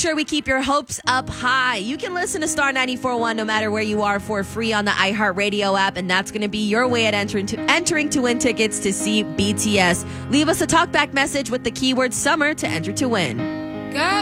sure we keep your hopes up high. You can listen to Star 94.1 no matter where you are for free on the iHeartRadio app, and that's going to be your way at entering to win tickets to see BTS. Leave us a talkback message with the keyword summer to enter to win. Got